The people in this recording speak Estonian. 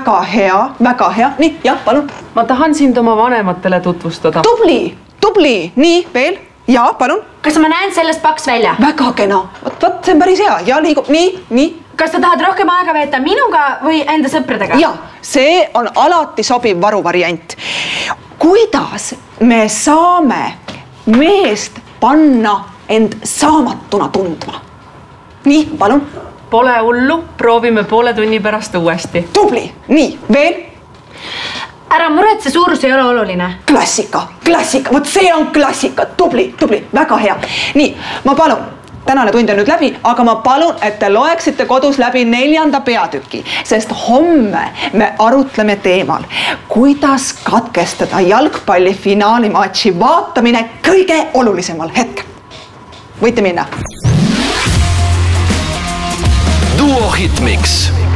väga hea. Nii, jah, palun. Ma tahan sind oma vanematele tutvustada. Tubli. Nii, veel. Ja, palun. Kas ma näen sellest paks välja? Väga kena. Võt, see on päris hea. Ja liigub. Nii. Kas sa tahad rohkem aega veeta minuga või enda sõpradega? Ja, see on alati sobiv varuvariant. Kuidas me saame meest panna end saamatuna tundma? Nii, palun. Pole hullu, proovime poole tunni pärast uuesti. Tubli. Nii, veel. Ära muretse, suurus ei ole oluline. Klassika. Vot see on klassika. Tubli. Väga hea. Nii, ma palun. Tänane tund on nüüd läbi, aga ma palun, et te loeksite kodus läbi 4. peatüki, sest homme me arutleme teemal, kuidas katkestada jalgpalli finaalimatši vaatamine kõige olulisemal hetkel. Võite minna. Duo Hitmix.